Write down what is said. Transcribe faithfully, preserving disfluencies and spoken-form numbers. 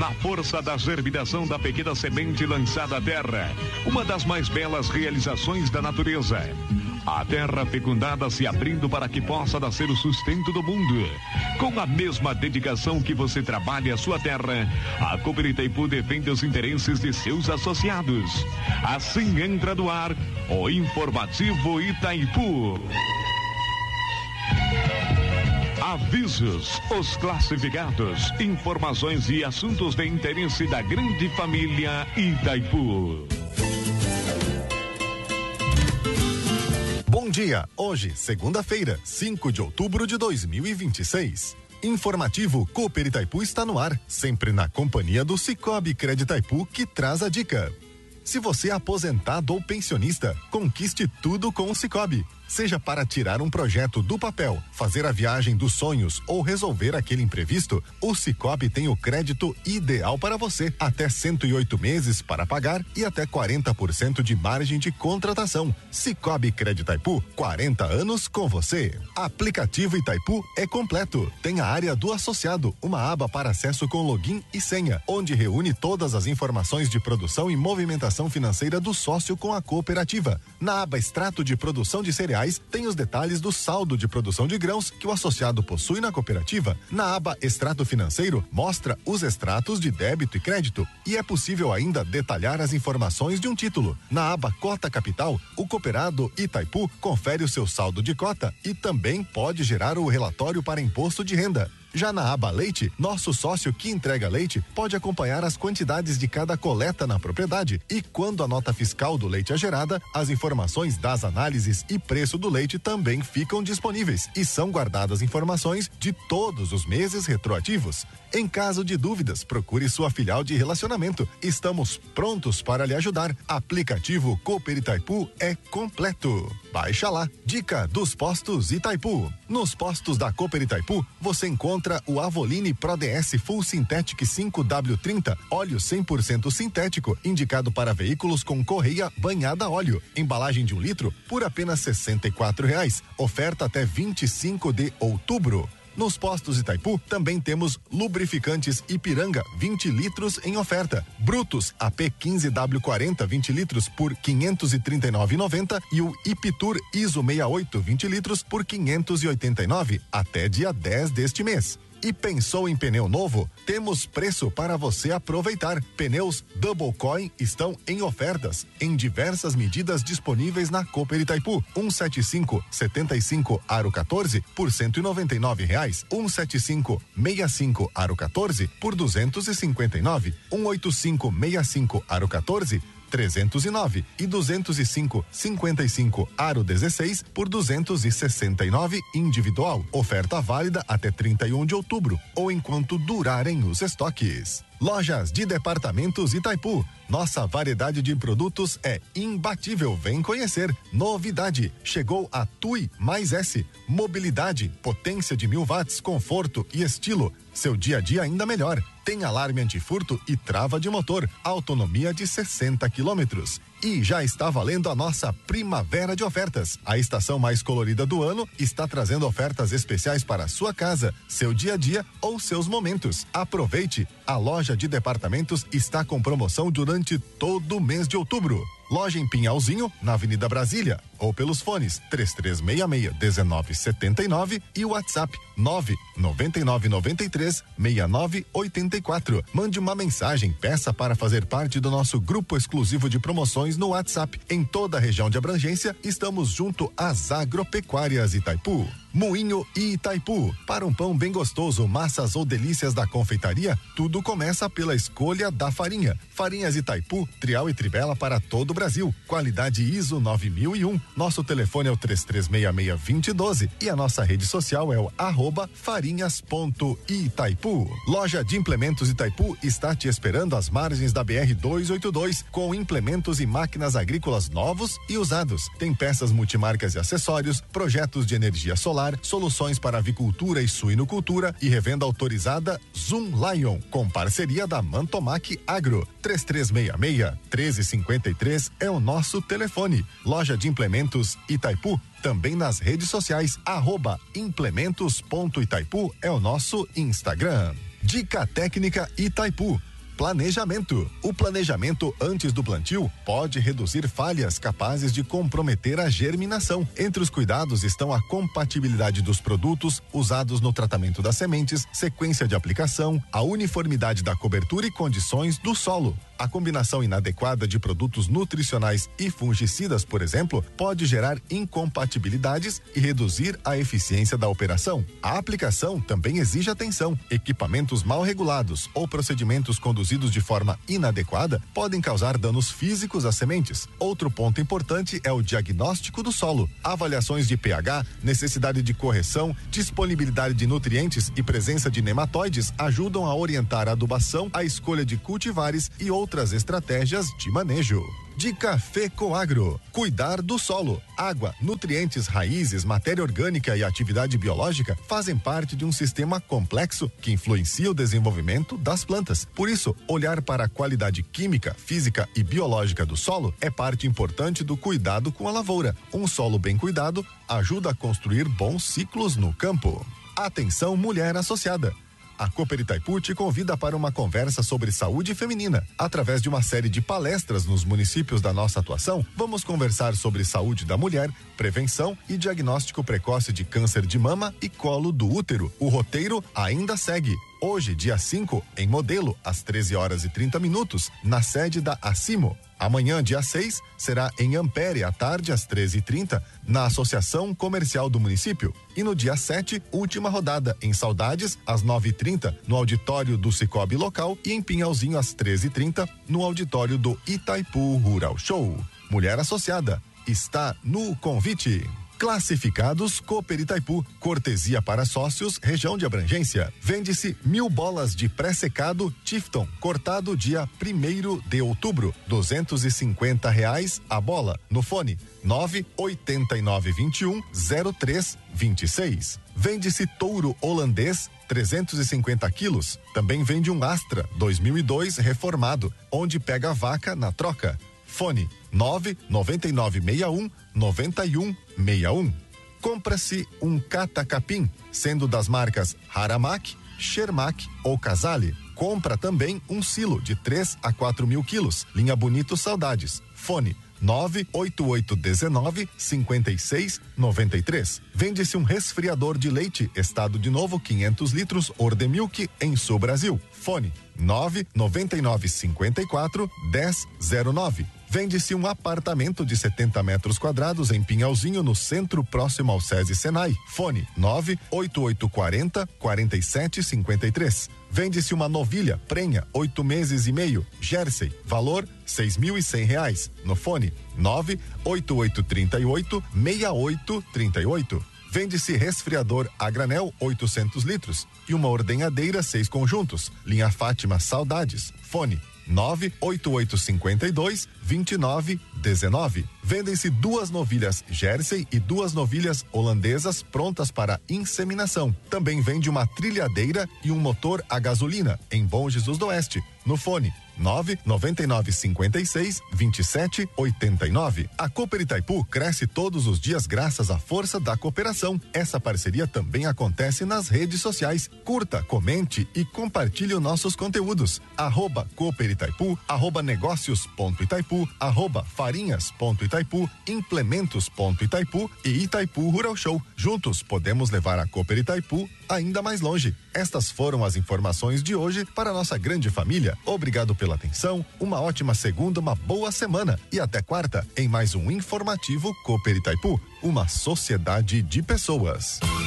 Na força da germinação da pequena semente lançada à terra, uma das mais belas realizações da natureza. A terra fecundada se abrindo para que possa nascer o sustento do mundo. Com a mesma dedicação que você trabalha a sua terra, a Cooper Itaipu defende os interesses de seus associados. Assim entra no ar o Informativo Itaipu. Avisos, os classificados, informações e assuntos de interesse da grande família Itaipu. Bom dia, hoje, segunda-feira, cinco de outubro de dois mil e vinte e seis. Informativo Cooper Itaipu está no ar, sempre na companhia do Cicobi Crédito Itaipu, que traz a dica. Se você é aposentado ou pensionista, conquiste tudo com o Cicobi. Seja para tirar um projeto do papel, fazer a viagem dos sonhos ou resolver aquele imprevisto, o Cicobi tem o crédito ideal para você. Até cento e oito meses para pagar e até quarenta por cento de margem de contratação. Cicobi Crédito Itaipu, quarenta anos com você. Aplicativo Itaipu é completo. Tem a área do associado, uma aba para acesso com login e senha, onde reúne todas as informações de produção e movimentação financeira do sócio com a cooperativa. Na aba Extrato de Produção de Cereais, tem os detalhes do saldo de produção de grãos que o associado possui na cooperativa. Na aba Extrato Financeiro, mostra os extratos de débito e crédito e é possível ainda detalhar as informações de um título. Na aba Cota Capital, o cooperado Itaipu confere o seu saldo de cota e também pode gerar o relatório para imposto de renda. Já na aba Leite, nosso sócio que entrega leite pode acompanhar as quantidades de cada coleta na propriedade e quando a nota fiscal do leite é gerada, as informações das análises e preço do leite também ficam disponíveis e são guardadas informações de todos os meses retroativos. Em caso de dúvidas, procure sua filial de relacionamento. Estamos prontos para lhe ajudar. Aplicativo Cooper Itaipu é completo. Baixa lá. Dica dos postos Itaipu. Nos postos da Cooper Itaipu, você encontra o Avoline Pro D S Full Synthetic cinco W trinta, óleo cem por cento sintético, indicado para veículos com correia banhada a óleo. Embalagem de um litro por apenas sessenta e quatro reais. Oferta até vinte e cinco de outubro. Nos postos Itaipu também temos lubrificantes Ipiranga vinte litros em oferta. Brutus A P quinze W quarenta vinte litros por quinhentos e trinta e nove reais e noventa centavos e o Ipitur ISO sessenta e oito vinte litros por quinhentos e oitenta e nove reais até dia dez deste mês. E pensou em pneu novo? Temos preço para você aproveitar. Pneus Double Coin estão em ofertas, em diversas medidas disponíveis na Cooper Itaipu. cento e setenta e cinco setenta e cinco Aro quatorze por cento e noventa e nove reais. cento e setenta e cinco sessenta e cinco Aro quatorze por duzentos e cinquenta e nove. cento e oitenta e cinco sessenta e cinco Aro quatorze trezentos e nove e duzentos e cinco cinquenta e cinco Aro dezesseis por duzentos e sessenta e nove individual. Oferta válida até trinta e um de outubro ou enquanto durarem os estoques. Lojas de Departamentos Itaipu. Nossa variedade de produtos é imbatível. Vem conhecer. Novidade. Chegou a Tui mais S. Mobilidade, potência de mil watts, conforto e estilo. Seu dia a dia ainda melhor. Tem alarme antifurto e trava de motor. Autonomia de sessenta quilômetros. E já está valendo a nossa primavera de ofertas. A estação mais colorida do ano está trazendo ofertas especiais para a sua casa, seu dia a dia ou seus momentos. Aproveite! A loja de departamentos está com promoção durante todo o mês de outubro. Loja em Pinhalzinho, na Avenida Brasília, ou pelos fones três três seis seis, um nove sete nove e o WhatsApp nove nove nove nove três seis nove oito quatro. Mande uma mensagem, peça para fazer parte do nosso grupo exclusivo de promoções no WhatsApp. Em toda a região de abrangência, estamos junto às agropecuárias Itaipu. Moinho e Itaipu. Para um pão bem gostoso, massas ou delícias da confeitaria, tudo começa pela escolha da farinha. Farinhas Itaipu, trial e trivela para todo o Brasil. Qualidade ISO nove mil e um. Nosso telefone é o três três seis seis, dois zero um dois e a nossa rede social é o arroba farinhas.itaipu. Loja de Implementos Itaipu está te esperando às margens da B R duzentos e oitenta e dois com implementos e máquinas agrícolas novos e usados. Tem peças multimarcas e acessórios, projetos de energia solar, soluções para avicultura e suinocultura e revenda autorizada Zoom Lion, com parceria da Mantomac Agro. três três seis seis, um três cinco três é o nosso telefone. Loja de Implementos Itaipu, também nas redes sociais, arroba implementos.itaipu é o nosso Instagram. Dica Técnica Itaipu. Planejamento. O planejamento antes do plantio pode reduzir falhas capazes de comprometer a germinação. Entre os cuidados estão a compatibilidade dos produtos usados no tratamento das sementes, sequência de aplicação, a uniformidade da cobertura e condições do solo. A combinação inadequada de produtos nutricionais e fungicidas, por exemplo, pode gerar incompatibilidades e reduzir a eficiência da operação. A aplicação também exige atenção. Equipamentos mal regulados ou procedimentos conduzidos de forma inadequada podem causar danos físicos às sementes. Outro ponto importante é o diagnóstico do solo. Avaliações de pH, necessidade de correção, disponibilidade de nutrientes e presença de nematóides ajudam a orientar a adubação, a escolha de cultivares e outras estratégias de manejo. Dica FECOAGRO: cuidar do solo. Água, nutrientes, raízes, matéria orgânica e atividade biológica fazem parte de um sistema complexo que influencia o desenvolvimento das plantas. Por isso, olhar para a qualidade química, física e biológica do solo é parte importante do cuidado com a lavoura. Um solo bem cuidado ajuda a construir bons ciclos no campo. Atenção, mulher associada. A Cooper Itaipu te convida para uma conversa sobre saúde feminina. Através de uma série de palestras nos municípios da nossa atuação, vamos conversar sobre saúde da mulher, prevenção e diagnóstico precoce de câncer de mama e colo do útero. O roteiro ainda segue. Hoje, dia cinco, em Modelo, às treze horas e trinta minutos, na sede da Acimo. Amanhã, dia seis, será em Ampere, à tarde, às treze e trinta, na Associação Comercial do Município. E no dia sete, última rodada, em Saudades, às nove e trinta, no auditório do Cicobi local, e em Pinhalzinho, às treze e trinta, no auditório do Itaipu Rural Show. Mulher associada, está no convite. Classificados Cooper Itaipu, cortesia para sócios, região de abrangência. Vende-se mil bolas de pré-secado Tifton, cortado dia primeiro de outubro, duzentos e cinquenta reais a bola. No fone nove oito nove dois um zero três dois seis. Vende-se touro holandês trezentos e cinquenta quilos. Também vende um Astra dois mil e dois reformado, onde pega a vaca na troca. Fone nove nove nove seis um nove um seis um. Compra-se um catacapim, sendo das marcas Haramac, Shermac ou Casale. Compra também um silo de três a quatro mil quilos. Linha Bonito Saudades. Fone nove oito oito um nove cinco seis nove três. Vende-se um resfriador de leite Estado de Novo quinhentos litros Ordemilk em Sul Brasil. Fone nove nove nove cinco quatro um zero zero nove. Vende-se um apartamento de setenta metros quadrados em Pinhalzinho, no centro, próximo ao SESI Senai. Fone nove oito oito quatro zero quatro sete cinco três. Vende-se uma novilha prenha, oito meses e meio, Jersey, valor seis mil e cem reais. No fone nove oito oito três oito seis oito três oito. Vende-se resfriador a granel oitocentos litros e uma ordenhadeira seis conjuntos. Linha Fátima Saudades. Fone nove oito oito cinco dois dois nove um nove. Vendem-se duas novilhas Jersey e duas novilhas holandesas prontas para inseminação. Também vende uma trilhadeira e um motor a gasolina em Bom Jesus do Oeste. No fone nove nove nove cinco seis dois sete oito nove. A Cooper Itaipu cresce todos os dias graças à força da cooperação. Essa parceria também acontece nas redes sociais. Curta, comente e compartilhe os nossos conteúdos. Arroba Cooper Itaipu, arroba negócios ponto Itaipu, arroba farinhas ponto Itaipu, implementos ponto Itaipu e Itaipu Rural Show. Juntos podemos levar a Cooper Itaipu ainda mais longe. Estas foram as informações de hoje para a nossa grande família. Obrigado pela atenção, uma ótima segunda, uma boa semana e até quarta em mais um informativo Cooper Itaipu, uma sociedade de pessoas.